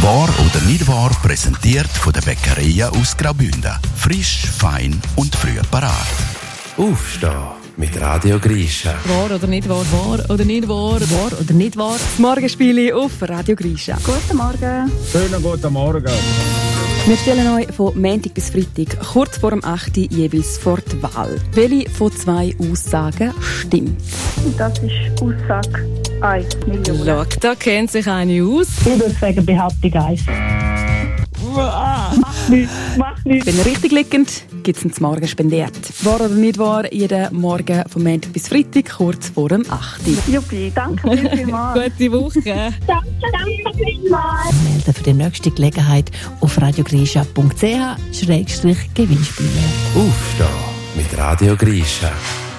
Wahr oder nicht wahr, präsentiert von der Bäckerei aus Graubünden. Frisch, fein und früh parat. Aufstehen mit Radio Grisha. Wahr oder nicht wahr, wahr oder nicht wahr, wahr oder nicht wahr. Das Morgenspiel auf Radio Grisha. Guten Morgen. Schönen guten Morgen. Wir stellen euch von Montag bis Freitag kurz vor dem 8. jeweils vor die Wahl. Welche von 2 Aussagen stimmt? Das ist Aussage 1 Million. Schau, da kennt sich eine aus. Ich würde sagen Behauptung 1. Mach nichts. Wenn ihr richtig liegend, gibt es zum Morgen spendiert. Wahr oder nicht wahr, jeden Morgen von Montag bis Freitag kurz vor dem 8. Juppie, danke vielmals. Gute Woche. Danke vielmals. Melden für die nächste Gelegenheit auf radiogrisha.ch/Gewinnspiele. Aufstehen mit Radio Grisha.